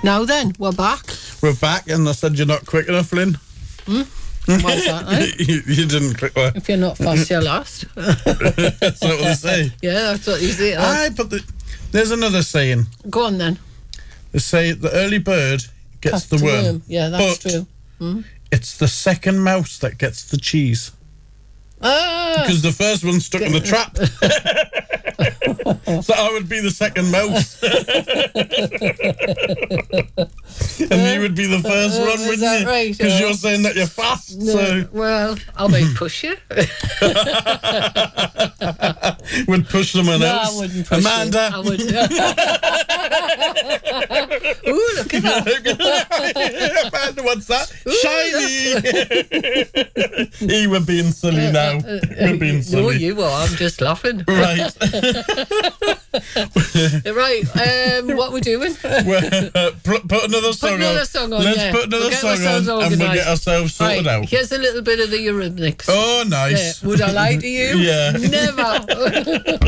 Now then, we're back. We're back, and I said you're not quick enough, Lynn. What's that, eh? you didn't click well. If you're not fast, you're lost. That's not what they say. Yeah, that's what you say. Aye, but there's another saying. Go on then. They say the early bird gets the worm. Yeah, that's but true. It's the second mouse that gets the cheese. Because the first one's stuck in the trap. So I would be the second mouse. And you would be the first one, wouldn't that you? right? Because you're saying that you're fast. No, So well, I might push you. would push someone No, else. I wouldn't push Amanda. you. I wouldn't. Ooh, look at that. Amanda, what's that? Ooh, Shiny. He were being silly now. We're being No, silly. you are. I'm just laughing. Right. Right. What we doing? Put another song on. Let's put another song on and we'll get ourselves sorted out. Here's a little bit of the Eurythmics. Oh, nice. Yeah. Would I lie to you? Yeah. Never.